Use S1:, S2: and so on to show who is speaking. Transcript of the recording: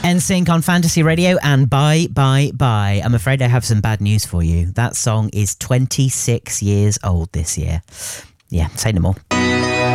S1: NSYNC on Fantasy Radio and Bye Bye Bye. I'm afraid I have some bad news for you. That song is 26 years old this year. Yeah, say no more.